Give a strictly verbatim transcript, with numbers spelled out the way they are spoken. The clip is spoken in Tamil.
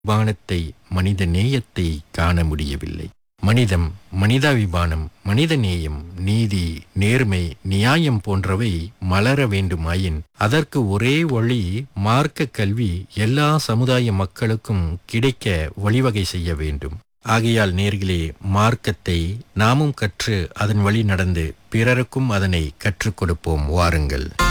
வானத்தை மனித நேயத்தை காண முடியவில்லை. மனிதம், மனிதாபிமானம், மனிதநேயம், நீதி, நேர்மை, நியாயம் போன்றவை மலர வேண்டுமாயின் அதற்கு ஒரே வழி மார்க்க கல்வி எல்லா சமுதாய மக்களுக்கும் கிடைக்க வழிவகை செய்ய வேண்டும். ஆகையால் நேர்களே, மார்க்கத்தை நாமும் கற்று அதன் வழி நடந்து பிறருக்கும் அதனை கற்றுக் கொடுப்போம். வாருங்கள்.